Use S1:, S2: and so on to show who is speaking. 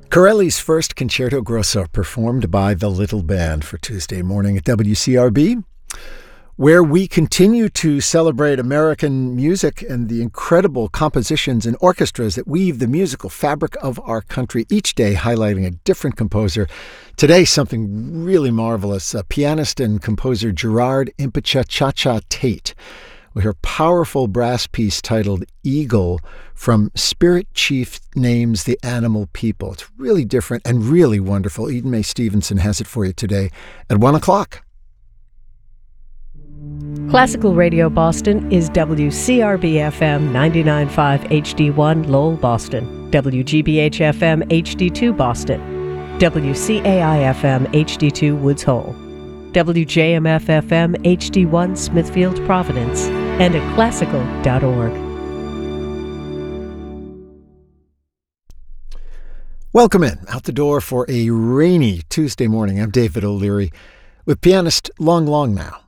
S1: Corelli's first Concerto Grosso performed by the Little Band for Tuesday morning at WCRB, where we continue to celebrate American music and the incredible compositions and orchestras that weave the musical fabric of our country, each day highlighting a different composer. Today, something really marvelous, pianist and composer Gerard Impecha Cha-Cha Tate, with her powerful brass piece titled Eagle from Spirit Chief Names the Animal People. It's really different and really wonderful. Eden Mae Stevenson has it for you today at 1 o'clock.
S2: Classical Radio Boston is WCRB-FM 99.5 HD1 Lowell, Boston, WGBH-FM HD2 Boston, WCAI-FM HD2 Woods Hole, WJMF-FM HD1 Smithfield, Providence, and at classical.org.
S1: Welcome in, out the door for a rainy Tuesday morning. I'm David O'Leary with pianist Long Long Now.